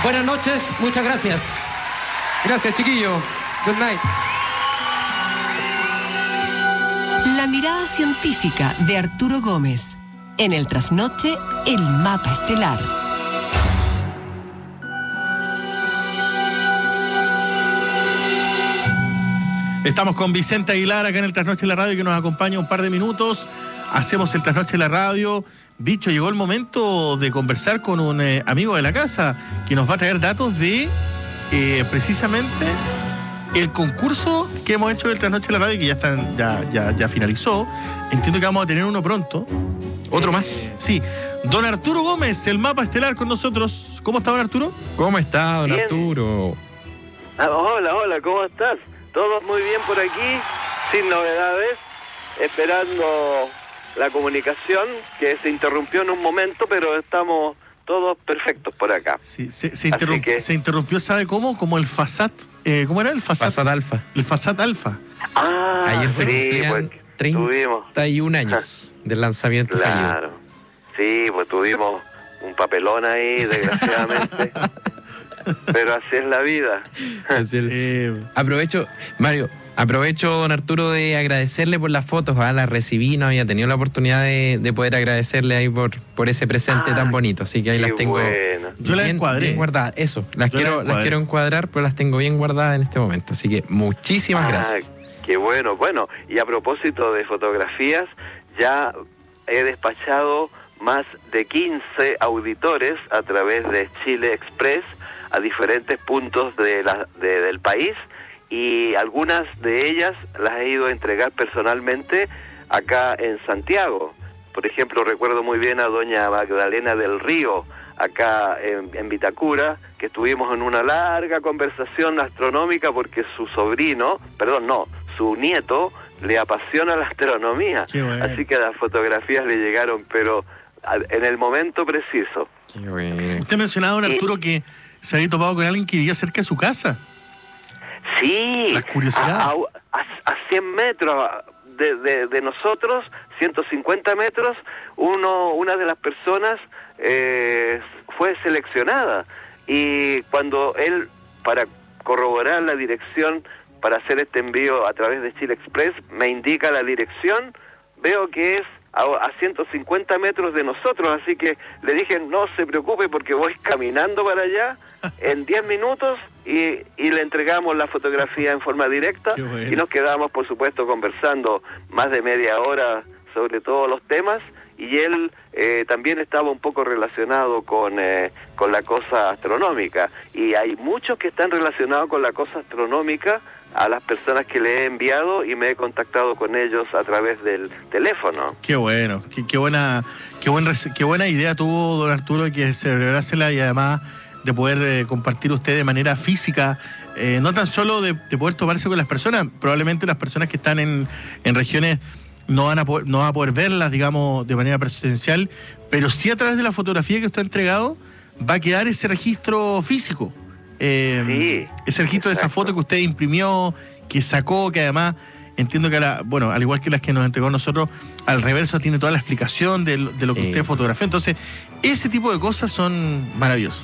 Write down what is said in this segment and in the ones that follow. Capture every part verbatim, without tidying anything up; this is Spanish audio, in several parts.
Buenas noches, muchas gracias. Gracias, chiquillo. Good night. La mirada científica de Arturo Gómez. En el trasnoche, el mapa estelar. Estamos con Vicente Aguilar acá en el Trasnoche de la Radio, que nos acompaña un par de minutos. Hacemos el Trasnoche de la Radio. Bicho, llegó el momento de conversar con un eh, amigo de la casa que nos va a traer datos de eh, precisamente el concurso que hemos hecho del Trasnoche de la Radio, que ya, están, ya, ya, ya finalizó. Entiendo que vamos a tener uno pronto. ¿Otro más? Sí. Don Arturo Gómez, el mapa estelar con nosotros. ¿Cómo está, don Arturo? ¿Cómo está, don Bien. Arturo? Ah, hola, hola, ¿cómo estás? Todo muy bien por aquí, sin novedades, esperando la comunicación, que se interrumpió en un momento, pero estamos todos perfectos por acá. Sí, se, se, interrump, que... se interrumpió, ¿sabe cómo? Como el Fasat, eh, ¿cómo era? El Fasat, Fasat Alfa. El Fasat Alfa. Ah, ayer se sí, cumplían pues, treinta y un años del lanzamiento claro. fallido. Claro, sí, pues tuvimos un papelón ahí, desgraciadamente. Pero así es la vida. Así es. Eh, Aprovecho, Mario, aprovecho, don Arturo, de agradecerle por las fotos. ¿Ah? Las recibí, no había tenido la oportunidad de, de poder agradecerle ahí por, por ese presente ah, tan bonito. Así que ahí las tengo bueno. Yo las encuadré. Bien guardadas. Eso, las quiero, las, las quiero encuadrar, pero las tengo bien guardadas en este momento. Así que muchísimas ah, gracias. Qué bueno. Bueno, y a propósito de fotografías, ya he despachado más de quince auditores a través de Chile Express a diferentes puntos de la, de, del país, y algunas de ellas las he ido a entregar personalmente acá en Santiago. Por ejemplo, recuerdo muy bien a doña Magdalena del Río, acá en, en Vitacura, que estuvimos en una larga conversación astronómica porque su sobrino, perdón, no, su nieto le apasiona la astronomía. Bueno. Así que las fotografías le llegaron, pero en el momento preciso. Qué bueno. Usted mencionaba, don Arturo, que se había topado con alguien que vivía cerca de su casa. Sí, las curiosidades. A, a, a cien metros de, de, de nosotros, ciento cincuenta metros, uno, una de las personas eh, fue seleccionada. Y cuando él, para corroborar la dirección para hacer este envío a través de Chile Express, me indica la dirección, veo que es a, a ciento cincuenta metros de nosotros, así que le dije, no se preocupe porque voy caminando para allá en diez minutos y, y le entregamos la fotografía en forma directa. Bueno. Y nos quedamos, por supuesto, conversando más de media hora sobre todos los temas, y él eh, también estaba un poco relacionado con, eh, con la cosa astronómica, y hay muchos que están relacionados con la cosa astronómica a las personas que le he enviado, y me he contactado con ellos a través del teléfono. Qué bueno, qué, qué buena qué, buen, qué buena idea tuvo don Arturo de que celebrársela, y además de poder eh, compartir usted de manera física, eh, no tan solo de, de poder tomarse con las personas, probablemente las personas que están en, en regiones no van a poder, no van a poder verlas, digamos, de manera presencial, pero sí a través de la fotografía que usted ha entregado va a quedar ese registro físico. Eh, sí, ese registro exacto. De esa foto que usted imprimió, que sacó, que además entiendo que, a la, bueno, al igual que las que nos entregó nosotros, al reverso tiene toda la explicación de, de lo que eh. usted fotografió. Entonces, ese tipo de cosas son maravillosas.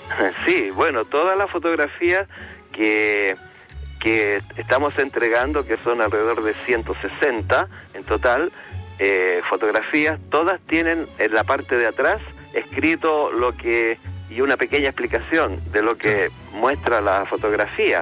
Sí, bueno, todas las fotografías que, que estamos entregando, que son alrededor de ciento sesenta en total, eh, fotografías, todas tienen en la parte de atrás escrito lo que, y una pequeña explicación de lo que muestra la fotografía.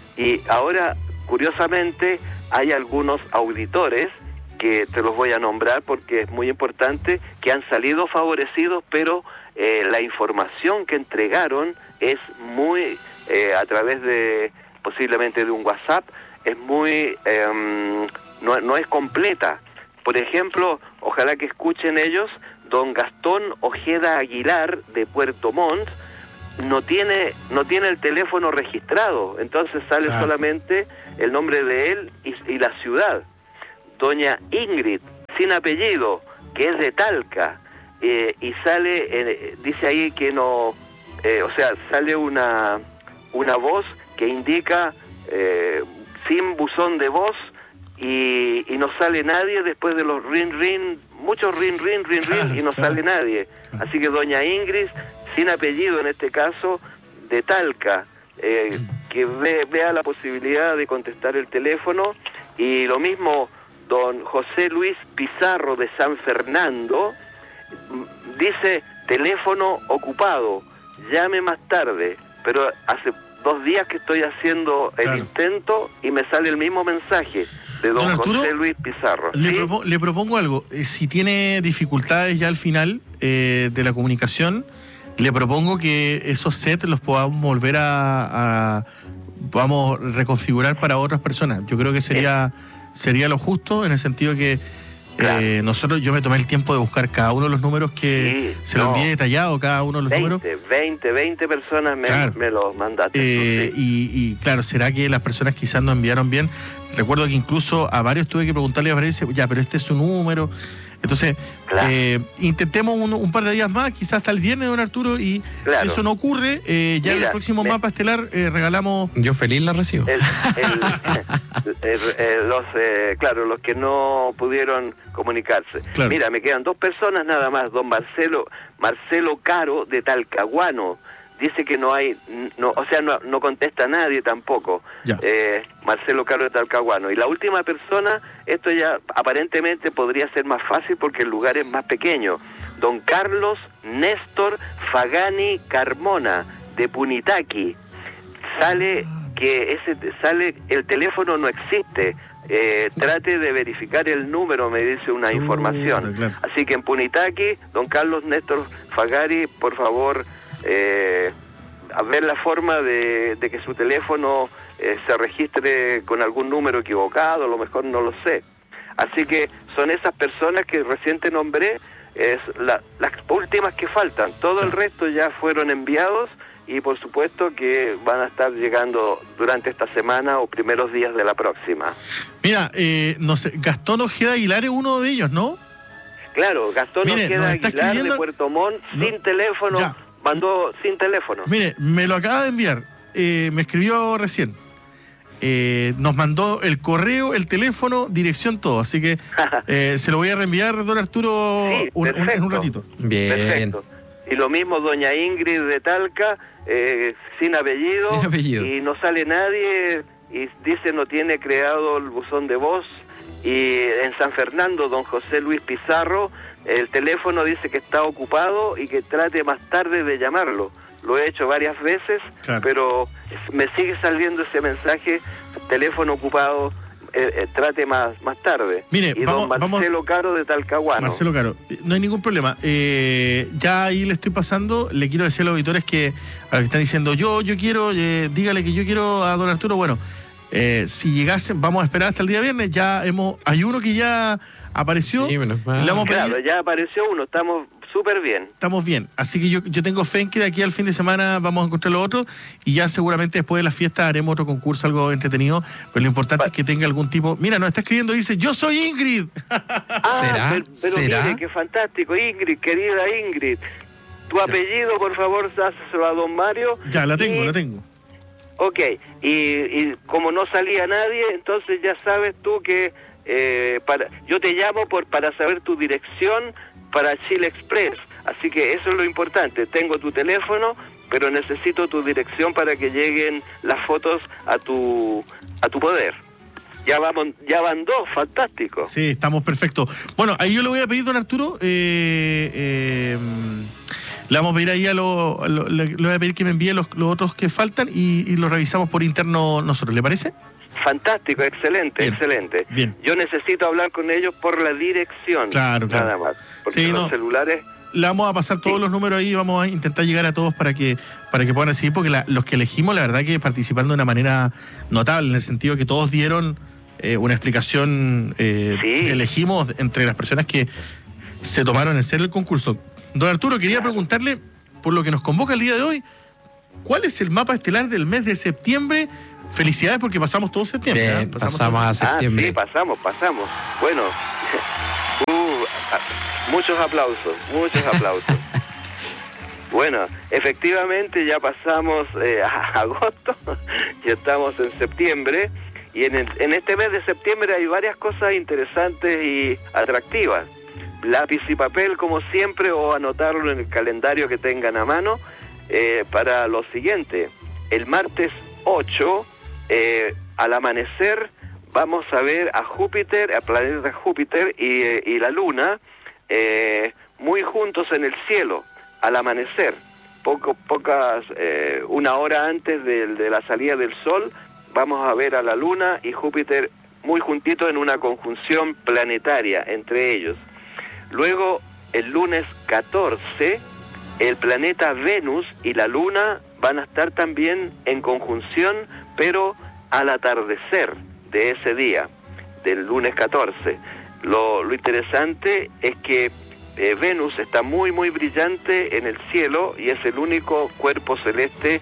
Y ahora, curiosamente, hay algunos auditores que te los voy a nombrar porque es muy importante, que han salido favorecidos, pero eh, la información que entregaron es muy, eh, a través de, posiblemente de un WhatsApp, es muy, eh, no, no es completa. Por ejemplo, ojalá que escuchen ellos, don Gastón Ojeda Aguilar, de Puerto Montt, no tiene no tiene el teléfono registrado, entonces sale claro. solamente el nombre de él y, y la ciudad. Doña Ingrid, sin apellido, que es de Talca, eh, y sale, eh, dice ahí que no, eh, o sea, sale una, una voz que indica eh, sin buzón de voz, y, y no sale nadie después de los rin rin, muchos rin rin rin rin, y no sale nadie. Así que doña Ingrid, sin apellido en este caso, de Talca, eh, que ve, vea la posibilidad de contestar el teléfono, y lo mismo don José Luis Pizarro de San Fernando, dice teléfono ocupado, llame más tarde, pero hace dos días que estoy haciendo el Claro. intento y me sale el mismo mensaje de don, Don Arturo, José Luis Pizarro. Le, ¿Sí? propo- le propongo algo. Eh, si tiene dificultades ya al final eh, de la comunicación, le propongo que esos sets los podamos volver a, a podamos reconfigurar para otras personas. Yo creo que sería sería lo justo, en el sentido que Claro. eh, nosotros, yo me tomé el tiempo de buscar cada uno de los números que Sí, se lo no. envié detallado, cada uno de los números. veinte, veinte, veinte personas me, Claro. me los mandaste. Eh, sí. y, y claro, ¿será que las personas quizás no enviaron bien? Recuerdo que incluso a varios tuve que preguntarle a varios, ya, pero este es su número. Entonces, Claro. eh, intentemos un, un par de días más, quizás hasta el viernes, don Arturo, y Claro. si eso no ocurre, eh, ya en Mira, el próximo me- mapa estelar eh, regalamos... Yo feliz la recibo. El- el- el- el- los eh, claro, los que no pudieron comunicarse. Claro. Mira, me quedan dos personas nada más. Don Marcelo Marcelo Caro de Talcahuano dice que no hay, no, o sea, no, no contesta a nadie tampoco. Ya. Eh, Marcelo Caro de Talcahuano. Y la última persona, esto ya aparentemente podría ser más fácil porque el lugar es más pequeño. Don Carlos Néstor Fagani Carmona de Punitaqui. Sale que ese sale el teléfono no existe. Eh, trate de verificar el número, me dice una Chuta, información. claro. Así que en Punitaqui, don Carlos Néstor Fagari, por favor, eh, a ver la forma de, de que su teléfono eh, se registre con algún número equivocado, a lo mejor no lo sé. Así que son esas personas que recién te nombré, es la, las últimas que faltan. Todo el resto ya fueron enviados y por supuesto que van a estar llegando durante esta semana o primeros días de la próxima. Mira, eh, no sé, Gastón Ojeda Aguilar es uno de ellos, ¿no? Claro, Gastón Mire, Ojeda nos está Aguilar escribiendo- de Puerto Montt, No, sin teléfono, ya. mandó sin teléfono. Mire, me lo acaba de enviar, eh, me escribió recién. Eh, nos mandó el correo, el teléfono, dirección, todo. Así que eh, se lo voy a reenviar, don Arturo, Sí, un- un- en un perfecto. ratito. Bien. Perfecto. Y lo mismo doña Ingrid de Talca, eh, sin apellido, Sin apellido. y no sale nadie, y dice no tiene creado el buzón de voz. Y en San Fernando, don José Luis Pizarro, el teléfono dice que está ocupado y que trate más tarde de llamarlo. Lo he hecho varias veces, Claro. pero me sigue saliendo ese mensaje, teléfono ocupado, eh, eh, trate más más tarde. Mire, y vamos- don vamos- Marcelo Caro de Talcahuano. Marcelo Caro, no hay ningún problema. Eh, ya ahí le estoy pasando. Le quiero decir a los auditores que a los que están diciendo yo, yo quiero, eh, dígale que yo quiero a don Arturo. Bueno, eh, si llegasen, vamos a esperar hasta el día viernes. Ya hemos, hay uno que ya apareció. Sí, menos mal. Le vamos a pedir- Claro, ya apareció uno, estamos súper bien. Estamos bien. Así que yo, yo tengo fe en que de aquí al fin de semana vamos a encontrar los otros y ya seguramente después de la fiesta haremos otro concurso, algo entretenido. Pero lo importante Va- es que tenga algún tipo. Mira, nos está escribiendo, dice, yo soy Ingrid. Ah, ¿Será? Pero, pero ¿Será? mire, qué fantástico, Ingrid, querida Ingrid. Tu apellido, por favor, dáselo a don Mario. Ya, la tengo, Y- la tengo. Ok, y, y como no salía nadie, entonces ya sabes tú que eh, para yo te llamo por para saber tu dirección para Chile Express. Así que eso es lo importante. Tengo tu teléfono, pero necesito tu dirección para que lleguen las fotos a tu a tu poder. Ya vamos, ya van dos, fantástico. Sí, estamos perfectos. Bueno, ahí yo le voy a pedir, don Arturo, eh, eh, le vamos a pedir ahí a lo, a lo- le, le voy a pedir que me envíe los, los otros que faltan y, y los revisamos por interno nosotros, ¿le parece? Fantástico, excelente, Bien, excelente. bien. Yo necesito hablar con ellos por la dirección. Claro, claro. Nada más. Porque Sí, los no. celulares. Le vamos a pasar todos Sí. los números ahí, vamos a intentar llegar a todos para que para que puedan recibir, porque la- los que elegimos, la verdad que participaron de una manera notable, en el sentido que todos dieron eh, una explicación, eh, Sí. elegimos entre las personas que se tomaron en serio el concurso. Don Arturo, quería preguntarle, por lo que nos convoca el día de hoy, ¿cuál es el mapa estelar del mes de septiembre? Felicidades porque pasamos todo septiembre. Bien, ¿eh? pasamos todo- a septiembre. Ah, sí, pasamos, pasamos. Bueno, uh, a- muchos aplausos, muchos aplausos. Bueno, efectivamente ya pasamos eh, a agosto, ya estamos en septiembre, y en, el- en este mes de septiembre hay varias cosas interesantes y atractivas. Lápiz y papel, como siempre, o anotarlo en el calendario que tengan a mano. eh, para lo siguiente. El martes ocho, eh, al amanecer, vamos a ver a Júpiter, al planeta Júpiter y, eh, y la Luna eh, muy juntos en el cielo, al amanecer. Poco, pocas, eh, una hora antes de, de la salida del Sol, vamos a ver a la Luna y Júpiter muy juntitos en una conjunción planetaria entre ellos. Luego, el lunes catorce, el planeta Venus y la Luna van a estar también en conjunción, pero al atardecer de ese día, del lunes catorce. Lo, lo interesante es que eh, Venus está muy, muy brillante en el cielo y es el único cuerpo celeste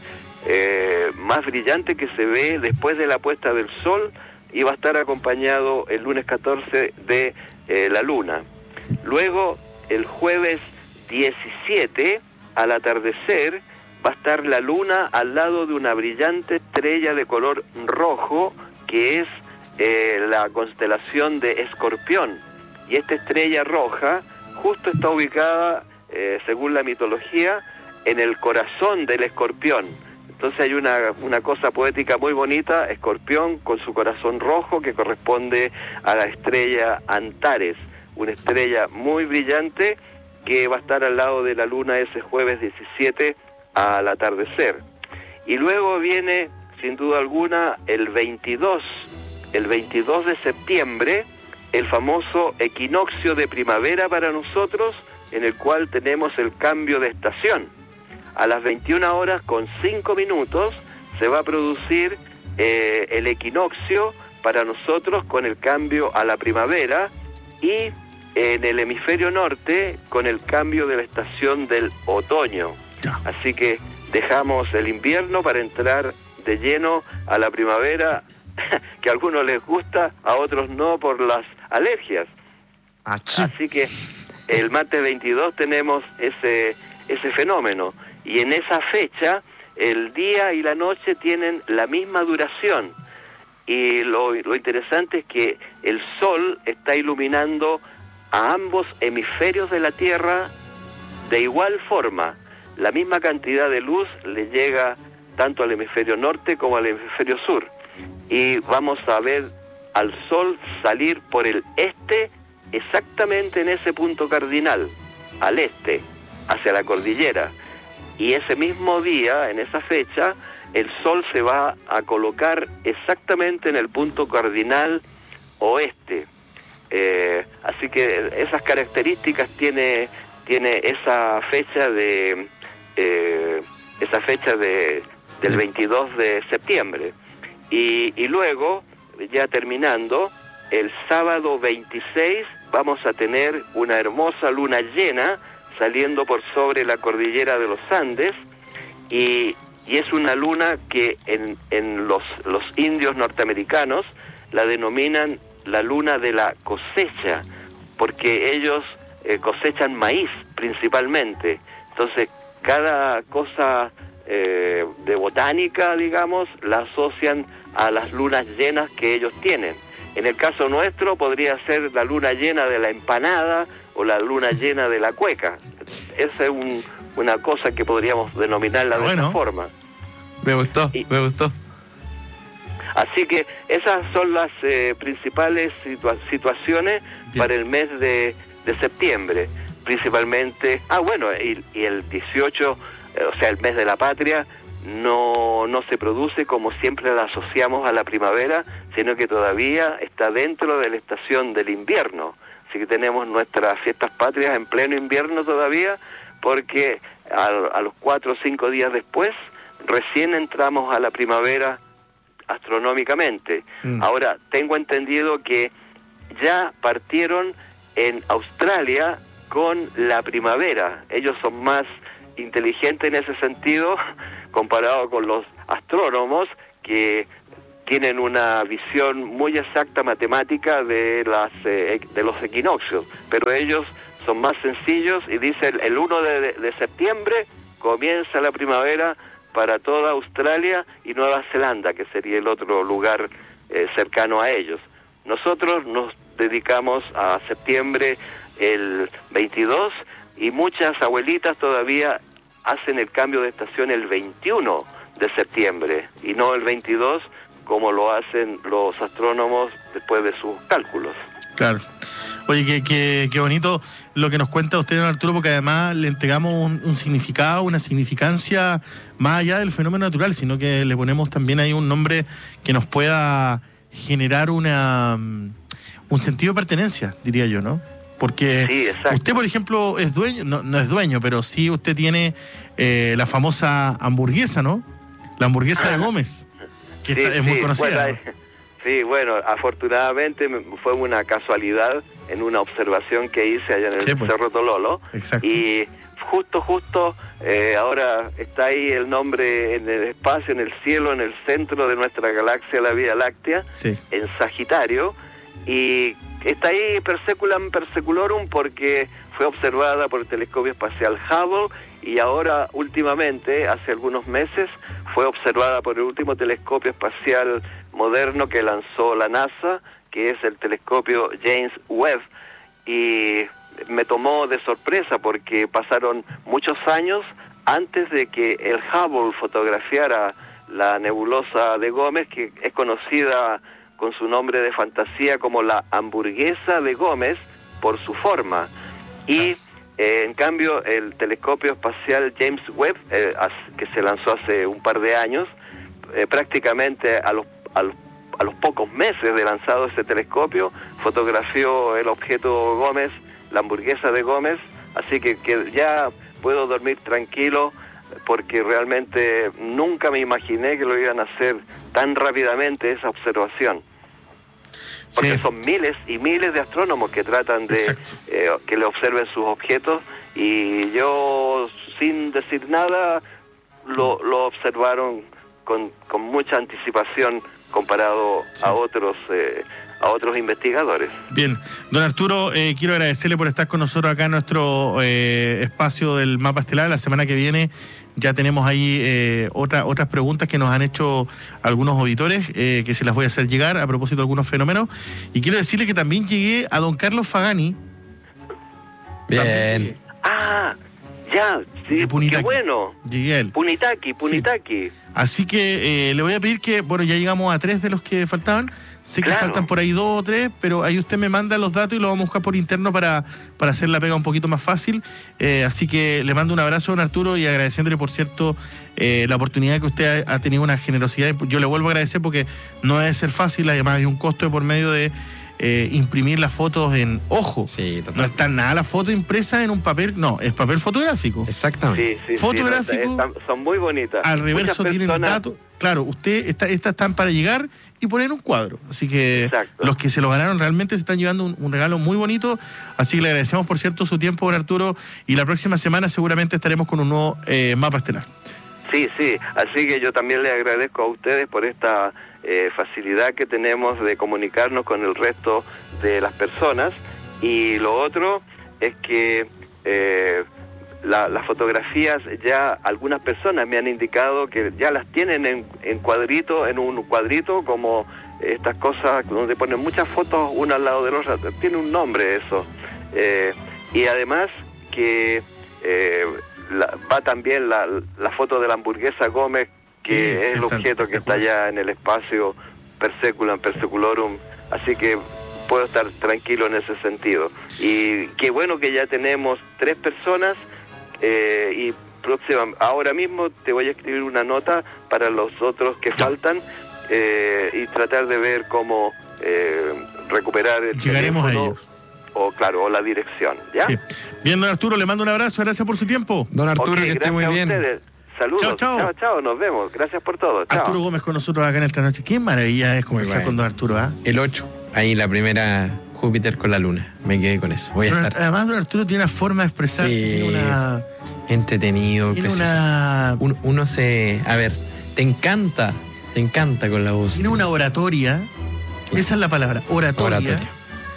eh, más brillante que se ve después de la puesta del Sol, y va a estar acompañado el lunes catorce de eh, la Luna. Luego, el jueves diecisiete, al atardecer, va a estar la Luna al lado de una brillante estrella de color rojo, que es eh, la constelación de Escorpión. Y esta estrella roja justo está ubicada, eh, según la mitología, en el corazón del Escorpión. Entonces hay una, una cosa poética muy bonita, Escorpión con su corazón rojo, que corresponde a la estrella Antares, una estrella muy brillante que va a estar al lado de la Luna ese jueves diecisiete al atardecer. Y luego viene, sin duda alguna, el veintidós, el veintidós de septiembre, el famoso equinoccio de primavera para nosotros, en el cual tenemos el cambio de estación. A las veintiuna horas con cinco minutos se va a producir eh, el equinoccio para nosotros con el cambio a la primavera, y en el hemisferio norte con el cambio de la estación del otoño. Así que dejamos el invierno para entrar de lleno a la primavera, que a algunos les gusta, a otros no por las alergias. Achí. Así que el martes veintidós tenemos ese, ese fenómeno. Y en esa fecha, el día y la noche tienen la misma duración. Y lo, lo interesante es que el Sol está iluminando a ambos hemisferios de la Tierra de igual forma. La misma cantidad de luz le llega tanto al hemisferio norte como al hemisferio sur. Y vamos a ver al Sol salir por el este, exactamente en ese punto cardinal, al este, hacia la cordillera. Y ese mismo día, en esa fecha, el Sol se va a colocar exactamente en el punto cardinal oeste. Eh, así que esas características tiene tiene esa fecha de eh, esa fecha de del veintidós de septiembre. Y, y luego, ya terminando, el sábado veintiséis vamos a tener una hermosa luna llena saliendo por sobre la cordillera de los Andes, y, y es una luna que en, en los, los indios norteamericanos la denominan la luna de la cosecha, porque ellos eh, cosechan maíz principalmente. Entonces, cada cosa eh, de botánica, digamos, la asocian a las lunas llenas que ellos tienen. En el caso nuestro podría ser la luna llena de la empanada o la luna llena de la cueca. Esa es un, una cosa que podríamos denominarla de bueno. esa forma. Me gustó, Y- me gustó. Así que esas son las eh, principales situa- situaciones Bien. para el mes de, de septiembre. Principalmente, ah bueno, y, y el dieciocho, eh, o sea, el mes de la patria, no, no se produce como siempre la asociamos a la primavera, sino que todavía está dentro de la estación del invierno. Así que tenemos nuestras fiestas patrias en pleno invierno todavía, porque a, a los cuatro o cinco días después recién entramos a la primavera astronómicamente. Mm. Ahora, tengo entendido que ya partieron en Australia con la primavera. Ellos son más inteligentes en ese sentido comparado con los astrónomos, que tienen una visión muy exacta matemática de las eh, de los equinoccios, pero ellos son más sencillos y dicen el uno de, de septiembre comienza la primavera para toda Australia y Nueva Zelanda, que sería el otro lugar eh, cercano a ellos. Nosotros nos dedicamos a septiembre el veintidós, y muchas abuelitas todavía hacen el cambio de estación el veintiuno de septiembre y no el veintidós como lo hacen los astrónomos después de sus cálculos. Claro. Oye, qué, qué, qué bonito lo que nos cuenta usted, don Arturo, porque además le entregamos un, un significado, una significancia más allá del fenómeno natural, sino que le ponemos también ahí un nombre que nos pueda generar una un sentido de pertenencia, diría yo, ¿no? Porque sí, usted, por ejemplo, es dueño, no, no es dueño, pero sí usted tiene eh, la famosa hamburguesa, ¿no? La hamburguesa de Gómez, que sí, está, es sí, muy conocida. Bueno, ¿no? Sí, bueno, afortunadamente fue una casualidad en una observación que hice allá en el sí, pues. Cerro Tololo. Exacto. Y justo, justo, eh, ahora está ahí el nombre en el espacio, en el cielo, en el centro de nuestra galaxia, la Vía Láctea, sí. en Sagitario, y está ahí Perseculam Perseculorum porque fue observada por el telescopio espacial Hubble y ahora, últimamente, hace algunos meses, fue observada por el último telescopio espacial moderno que lanzó la NASA, que es el telescopio James Webb, y me tomó de sorpresa porque pasaron muchos años antes de que el Hubble fotografiara la nebulosa de Gómez, que es conocida con su nombre de fantasía como la hamburguesa de Gómez por su forma. Y eh, en cambio el telescopio espacial James Webb, eh, que se lanzó hace un par de años, eh, prácticamente a los, a los a los pocos meses de lanzado ese telescopio, fotografió el objeto Gómez, la hamburguesa de Gómez, así que, que ya puedo dormir tranquilo porque realmente nunca me imaginé que lo iban a hacer tan rápidamente esa observación. Porque sí. son miles y miles de astrónomos que tratan de eh, que le observen sus objetos y yo, sin decir nada, lo, lo observaron con, con mucha anticipación comparado sí. a otros eh, a otros investigadores. Bien, don Arturo, eh, quiero agradecerle por estar con nosotros acá en nuestro eh, espacio del Mapa Estelar. La semana que viene ya tenemos ahí eh, otra, otras preguntas que nos han hecho algunos auditores, eh, que se las voy a hacer llegar a propósito de algunos fenómenos. Y quiero decirle que también llegué a don Carlos Fagani. Bien. Ah, ya, sí, qué bueno. Llegué a él. Punitaki, Punitaki. Sí. Así que eh, le voy a pedir que, bueno, ya llegamos a tres de los que faltaban. Sé que claro. faltan por ahí dos o tres, pero ahí usted me manda los datos y los vamos a buscar por interno para, para hacer la pega un poquito más fácil. Eh, así que le mando un abrazo a don Arturo y agradeciéndole, por cierto, eh, la oportunidad que usted ha, ha tenido una generosidad. Yo le vuelvo a agradecer porque no debe ser fácil, además hay un costo de por medio de eh, imprimir las fotos en ojo. Sí, total. No está nada la foto impresa en un papel, no, es papel fotográfico. Exactamente. Sí, sí, fotográfico. Sí, están, son muy bonitas. Al reverso Muchas tienen personas... datos. Claro, usted está, estas están para llegar y poner un cuadro. Así que exacto. Los que se lo ganaron realmente se están llevando un, un regalo muy bonito. Así que le agradecemos, por cierto, su tiempo, don Arturo. Y la próxima semana seguramente estaremos con un nuevo eh, Mapa Estelar. Sí, sí. Así que yo también le agradezco a ustedes por esta eh, facilidad que tenemos de comunicarnos con el resto de las personas. Y lo otro es que... Eh, La, las fotografías ya algunas personas me han indicado que ya las tienen en, en cuadrito, en un cuadrito, como estas cosas donde ponen muchas fotos una al lado de la otra. Tiene un nombre eso. Eh, y además que eh, la, va también la, la foto de la hamburguesa Gómez, que sí, es el objeto que está allá en el espacio Perseculam Perseculorum. Así que puedo estar tranquilo en ese sentido. Y qué bueno que ya tenemos tres personas. Eh, y próxima, ahora mismo te voy a escribir una nota para los otros que faltan eh, y tratar de ver cómo eh, recuperar el llegaremos a ellos o claro o la dirección, ¿ya? Sí. Bien, don Arturo, le mando un abrazo, gracias por su tiempo. Don Arturo, okay, que esté muy bien. Ustedes. Saludos. Chao, chao. chao, chao, nos vemos. Gracias por todo. Chao. Arturo Gómez con nosotros acá en esta noche. Qué maravilla es conversar bueno. con don Arturo, ¿ah? ¿eh? El ocho, ahí la primera Júpiter con la Luna. Me quedé con eso. Voy a Pero estar. Además, don Arturo tiene una forma de expresarse, sí, tiene una... entretenido, tiene precioso. Una... Uno, uno se... A ver, te encanta, te encanta con la voz. Tiene una oratoria, claro. Esa es la palabra, oratoria, oratoria,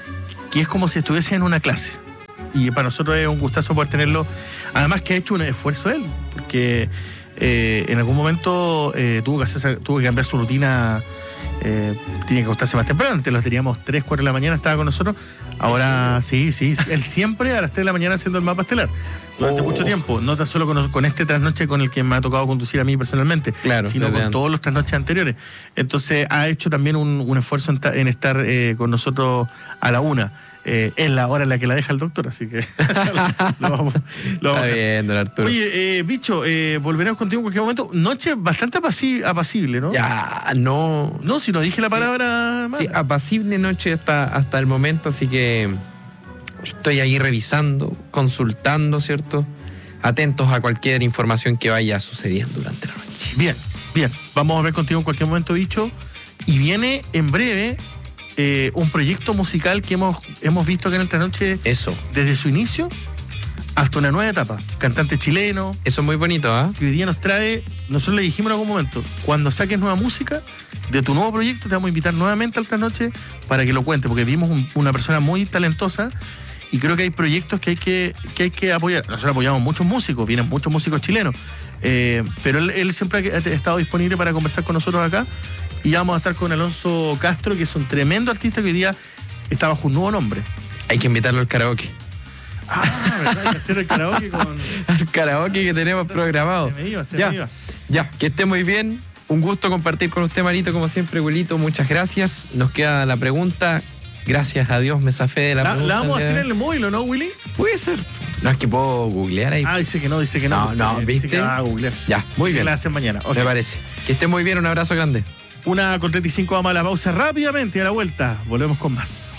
que es como si estuviese en una clase. Y para nosotros es un gustazo poder tenerlo. Además que ha hecho un esfuerzo él, porque eh, en algún momento eh, tuvo, que hacer, tuvo que cambiar su rutina. Eh, tiene que acostarse más temprano. Antes los teníamos tres, cuatro de la mañana, estaba con nosotros. Ahora sí, sí, él siempre a las tres de la mañana haciendo el Mapa Estelar. durante Oh. mucho tiempo, no tan solo con, con este trasnoche con el que me ha tocado conducir a mí personalmente, Claro, sino con desde todos los trasnoches anteriores. Entonces ha hecho también un, un esfuerzo en, ta- en estar eh, con nosotros a la una. Eh, es la hora en la que la deja el doctor, así que lo vamos, lo vamos a Está dejar. bien, don Arturo. Oye, eh, bicho, eh, volveremos contigo en cualquier momento. Noche bastante apasi- apacible, ¿no? Ya, no. No, si no dije la palabra mala. Sí, apacible noche hasta, hasta el momento, así que estoy ahí revisando, consultando, ¿cierto? Atentos a cualquier información que vaya sucediendo durante la noche. Bien, bien. Vamos a ver contigo en cualquier momento, bicho. Y viene en breve eh, un proyecto musical que hemos, hemos visto acá en esta noche Eso, desde su inicio hasta una nueva etapa. Cantante chileno, eso es muy bonito, ¿ah? que hoy día nos trae, nosotros le dijimos en algún momento, cuando saques nueva música de tu nuevo proyecto, te vamos a invitar nuevamente a esta noche para que lo cuente, porque vimos un- una persona muy talentosa y creo que hay proyectos que hay que, que, hay que apoyar. Nosotros apoyamos muchos músicos, vienen muchos músicos chilenos, eh, pero él, él siempre ha estado disponible para conversar con nosotros acá y ya vamos a estar con Alonso Castro, que es un tremendo artista que hoy día está bajo un nuevo nombre. Hay que invitarlo al karaoke. Ah, ¿verdad? Hay que hacer el karaoke con... Al karaoke que tenemos programado. Se me iba, se ya, me iba. ya, que esté muy bien. Un gusto compartir con usted, Marito, como siempre, Wilito. Muchas gracias. Nos queda la pregunta. Gracias a Dios me zafé de la, La, pregunta. la vamos a el día hacer de en hoy. el móvil, ¿o no, Willy? Puede ser. No es que puedo googlear ahí. Ah, dice que no, dice que no. No, no, Dice ¿viste? que va a googlear. Ya, muy Dice bien. que la hacen mañana. Ok. Me parece. Que esté muy bien. Un abrazo grande. Una con treinta y cinco, vamos a la pausa rápidamente, a la vuelta. Volvemos con más.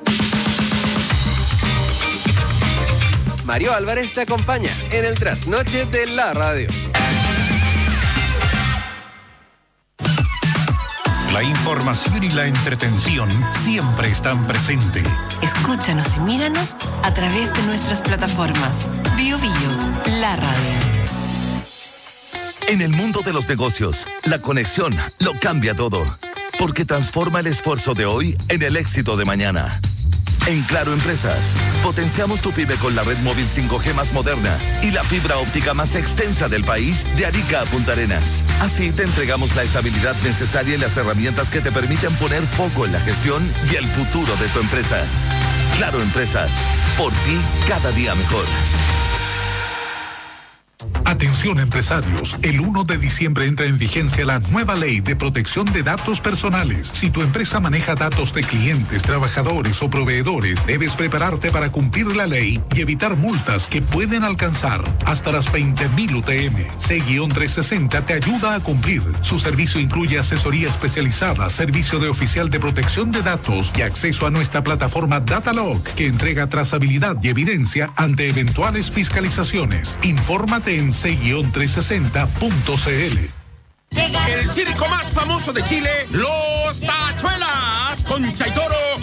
Mario Álvarez te acompaña en el trasnoche de la radio. La información y la entretención siempre están presentes. Escúchanos y míranos a través de nuestras plataformas. Bio Bio, la radio. En el mundo de los negocios, la conexión lo cambia todo, porque transforma el esfuerzo de hoy en el éxito de mañana. En Claro Empresas, potenciamos tu pyme con la red móvil cinco G más moderna y la fibra óptica más extensa del país, de Arica a Punta Arenas. Así te entregamos la estabilidad necesaria y las herramientas que te permiten poner foco en la gestión y el futuro de tu empresa. Claro Empresas, por ti cada día mejor. Atención empresarios, el uno de diciembre entra en vigencia la nueva ley de protección de datos personales. Si tu empresa maneja datos de clientes, trabajadores o proveedores, debes prepararte para cumplir la ley y evitar multas que pueden alcanzar hasta las veinte mil U T M. C trescientos sesenta te ayuda a cumplir. Su servicio incluye asesoría especializada, servicio de oficial de protección de datos y acceso a nuestra plataforma Datalog, que entrega trazabilidad y evidencia ante eventuales fiscalizaciones. Infórmate en c trescientos sesenta punto c l. El circo más famoso de Chile, Los Tachos.